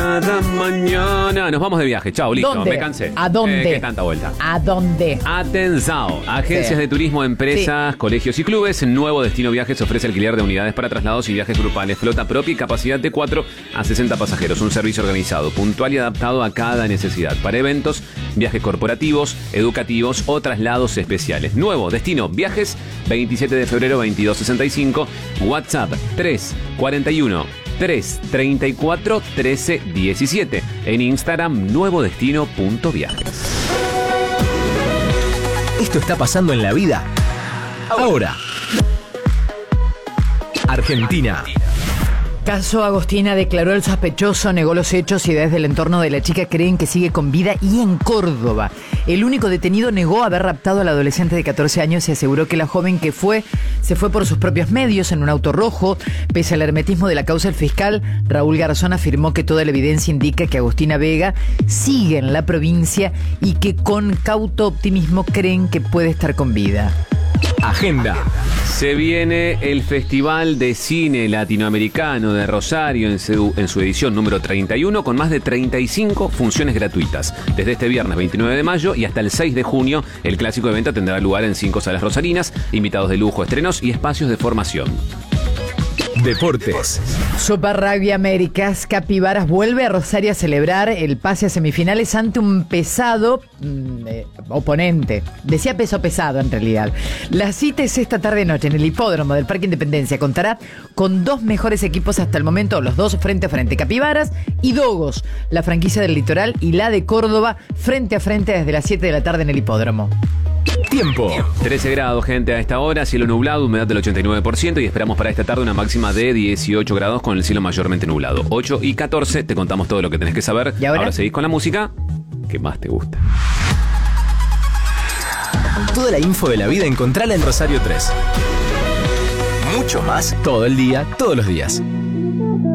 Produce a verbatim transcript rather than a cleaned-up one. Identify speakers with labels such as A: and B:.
A: Cada mañana nos vamos de viaje. Chao, listo,
B: ¿Dónde?
A: me cansé.
B: ¿A dónde?
A: Eh, ¿Qué tanta vuelta?
B: ¿A dónde?
A: Atenzao, agencias
B: Sí.
A: de turismo, empresas,
B: Sí.
A: colegios y clubes. Nuevo Destino Viajes ofrece alquiler de unidades para traslados y viajes grupales, flota propia y capacidad de cuatro a sesenta pasajeros. Un servicio organizado, puntual y adaptado a cada necesidad. Para eventos, viajes corporativos, educativos o traslados especiales. Nuevo Destino Viajes, veintisiete de febrero, veintidós sesenta y cinco. WhatsApp tres cuarenta y uno tres treinta y cuatro trece diecisiete. En Instagram, nuevodestino.viajes.
C: Esto está pasando en la vida ahora. Argentina.
B: Caso Agostina, declaró el sospechoso, negó los hechos y desde el entorno de la chica creen que sigue con vida. Y en Córdoba, el único detenido negó haber raptado a la adolescente de catorce años y aseguró que la joven que fue, se fue por sus propios medios en un auto rojo. Pese al hermetismo de la causa, el fiscal Raúl Garzón afirmó que toda la evidencia indica que Agostina Vega sigue en la provincia y que con cauto optimismo creen que puede estar con vida.
C: Agenda.
A: Se viene el Festival de Cine Latinoamericano de Rosario en su, en su edición número treinta y uno, con más de treinta y cinco funciones gratuitas. Desde este viernes veintinueve de mayo y hasta el seis de junio, el clásico evento tendrá lugar en cinco salas rosarinas, invitados de lujo, estrenos y espacios de formación.
C: Deportes.
B: Super Rugby Américas, Capibaras vuelve a Rosario a celebrar el pase a semifinales ante un pesado mm, eh, oponente. Decía peso pesado en realidad. La cita es esta tarde noche en el hipódromo del Parque Independencia. Contará con dos mejores equipos hasta el momento, los dos frente a frente, Capibaras y Dogos, la franquicia del Litoral y la de Córdoba, frente a frente desde las siete de la tarde en el hipódromo.
C: Tiempo.
A: trece grados, gente, a esta hora, cielo nublado, humedad del ochenta y nueve por ciento y esperamos para esta tarde una máxima de dieciocho grados con el cielo mayormente nublado. ocho y catorce, te contamos todo lo que tenés que saber.
B: ¿Y ahora?
A: Ahora seguís con la música que más te gusta.
C: Toda la info de la vida encontrala en Rosario tres. Mucho más todo el día, todos los días.